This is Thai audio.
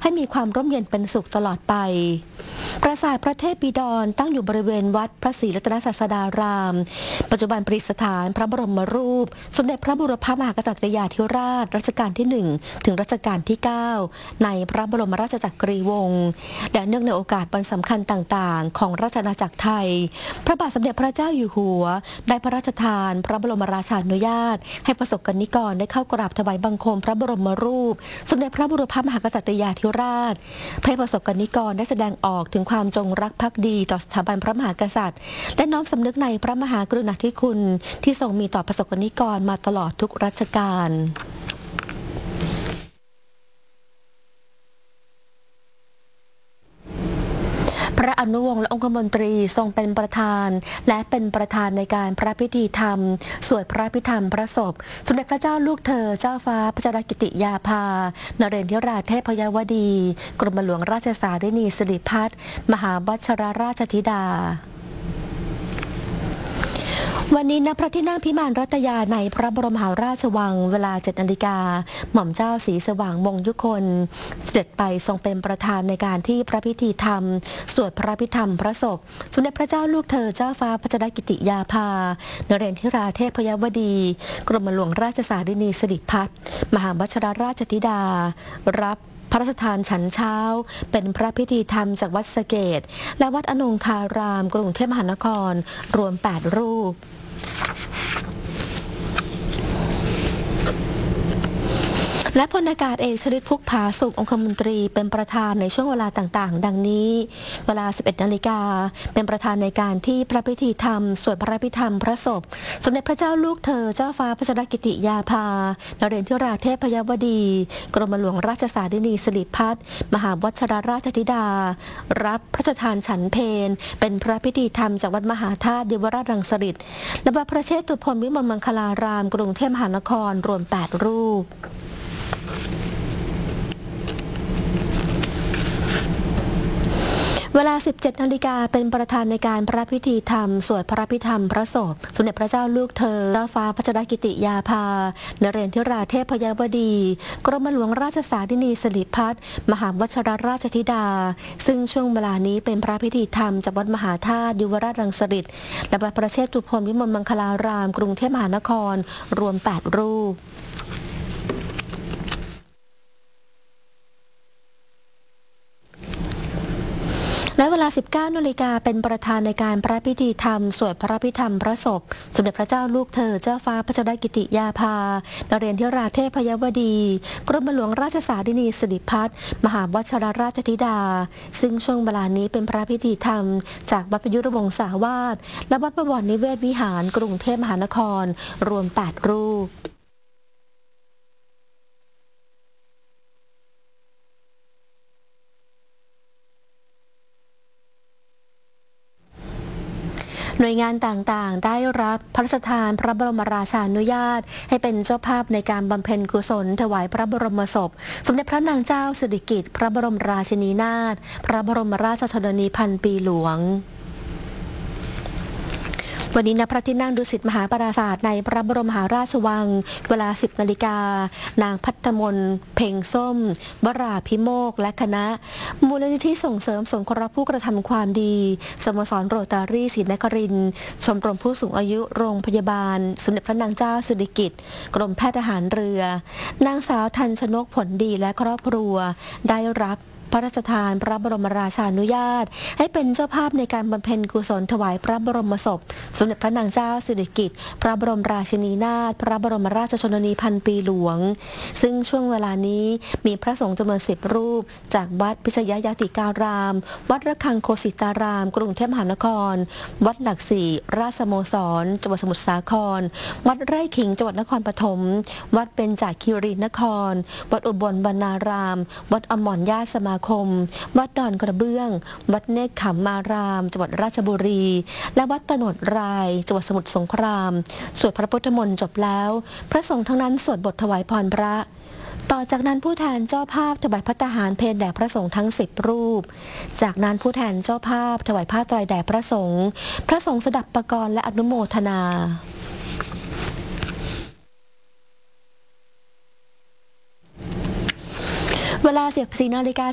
ให้มีความร่มเย็นเป็นสุขตลอดไปปราสาทพระเทพบิดรตั้งอยู่บริเวณวัดพระศรีรัตนศาสดารามปัจจุบันประดิษฐานพระบรมรูปสมเด็จพระบุรพมหากษัตริยาธิราชรัชกาลที่1ถึงรัชกาลที่9ในพระบรมราชจักรีวงศ์และเนื่องในโอกาสวันสำคัญต่างๆของราชอาณาจักรไทยพระบาทสมเด็จพระเจ้าอยู่หัวได้พระราชทานพระบรมราชานุญาตให้ประสบกนิกรได้เข้ากราบถวายบังคมพระบรมรูปสมเด็จพระบุรพมหากษัตริยาธิราชให้ประสบกนิกรได้แสดงออกถึงความจงรักภักดีต่อสถาบันพระมหากษัตริย์และน้อมสำนึกในพระมหากรุณาธิคุณที่ทรงมีต่อประสบกนิกรมาตลอดทุกรัชกาลพระอนุวงศ์และองคมนตรีทรงเป็นประธานและเป็นประธานในการพระพิธีธรรมสวดพระพิธรรมพระศพสมเด็จพระเจ้าลูกเธอเจ้าฟ้าพัชรกิติยาภานเรศวราเทพยวดีกรมหลวงราชสารินีสิริพัฒน์มหาวชรราชธิดาวันนี้ณพระที่นั่งพิมานรัตยาในพระบรมมหาราชวังเวลา 7 นาฬิกาหม่อมเจ้าศรีสว่างมงยุคนเสด็จไปทรงเป็นประธานในการที่พระพิธีธรรมสวดพระพิธรรมพระศพสมเด็จพระเจ้าลูกเธอเจ้าฟ้าพัชรกิติยาภานเรศวราเทพยวดีกรมหลวงราชสารินีสิริพัฒน์มหาวชรราชธิดารับพระราชทานฉันเช้าเป็นพระพิธีธรรมจากวัดสะเกษและวัดอนงคารามกรุงเทพมหานครรวม8รูปและพลอากาศเอกชลิตพุกผาสุของคมนตรีเป็นประธานในช่วงเวลาต่างๆดังนี้เวลา 11 นาฬิกาเป็นประธานในการที่พระพิธีธรรมสวดพระพิธรรมพระศพสมเด็จพระเจ้าลูกเธอเจ้าฟ้าพัชรกิติยาภานเรศวราเทพยวดีกรมหลวงราชสารินีสิริพัฒน์มหาวชรราชธิดารับพระราชทานฉันเพลเป็นพระพิธีธรรมจากวัดมหาธาตุเยาวราชรังสฤษฎ์และวัดพระเชตุพนวิมลมังคลารามกรุงเทพมหานครรวม8รูปเวลา 17 นาฬิกาเป็นประธานในการพระพิธีธรรมสวดพระพิธรรมพระศพสมเด็จพระเจ้าลูกเธอเจ้าฟ้าพัชรกิติยาภานเรศวราเทพยวดีกรมหลวงราชสารินีสิริพัฒน์มหาวชรราชธิดาซึ่งช่วงเวลานี้เป็นพระพิธีธรรมจากวัดมหาธาตุเยาวราชรังสฤษฎ์และวัดพระเชตุพนวิมลมังคลารามกรุงเทพมหานครรวม8รูปและเวลา 19 นาฬิกาเป็นประธานในการพระพิธีธรรมสวดพระพิธรรมพระศพสมเด็จพระเจ้าลูกเธอเจ้าฟ้าพัชรกิติยาภานเรศวราเทพยวดีกรมหลวงราชสารินีสิริพัฒน์มหาวชรราชธิดาซึ่งช่วงเวลานี้เป็นพระพิธีธรรมจากวัดประยุรวงศาวาสและวัดประวรนิเวศวิหารกรุงเทพมหานครรวม8รูปหน่วยงานต่างๆได้รับพระราชทานพระบรมราชานุญาตให้เป็นเจ้าภาพในการบำเพ็ญกุศลถวายพระบรมศพสมเด็จพระนางเจ้าสิริกิติ์พระบรมราชินีนาถพระบรมราชชนนีพันปีหลวงวันนี้ณพระที่นั่งดุสิตมหาปราสาทในพระบรมมหาราชวังเวลา 10 นาฬิกานางพัฒมนเพ่งส้มวราภิโมกและคณะมูลนิธิส่งเสริมสงเคราะห์ผู้กระทำความดีสโมสรโรตารี่ศรีนครินทร์ชมรมผู้สูงอายุโรงพยาบาลสมเด็จพระนางเจ้าสิริกิติ์กรมแพทย์ทหารเรือนางสาวทันชนกผลดีและครอบครัวได้รับพระราชทานพระบรมราชานุญาตให้เป็นเจ้าภาพในการบำเพ็ญกุศลถวายพระบรมศพสมเด็จพระนางเจ้าสิริกิติ์พระบรมราชินีนาถพระบรมราชชนนีพันปีหลวงซึ่งช่วงเวลานี้มีพระสงฆ์จำนวน10 รูปจากวัดพิชยยติการามวัดระฆังโคสิตารามกรุงเทพมหานครวัดหลักสี่ราชสโมสรจังหวัดสมุทรสาครวัดไร่ขิงจังหวัดนครปฐมวัดเบญจคีรีนครวัดอุบลบรรณารามวัดอมรญาติสมาคมวัดดอนกระเบื้องวัดเนกขมารามจังหวัดราชบุรีและวัดตโนดรายจังหวัดสมุทรสงครามสวดพระพุทธมนต์จบแล้วพระสงฆ์ทั้งนั้นสวดบทถวายพรพระต่อจากนั้นผู้แทนเจ้าภาพถวายภัตตาหารเพลแด่พระสงฆ์ทั้ง10 รูปจากนั้นผู้แทนเจ้าภาพถวายผ้าไตรแด่พระสงฆ์สดับปกรณ์และอนุโมทนาเวลา 14 นาฬิกา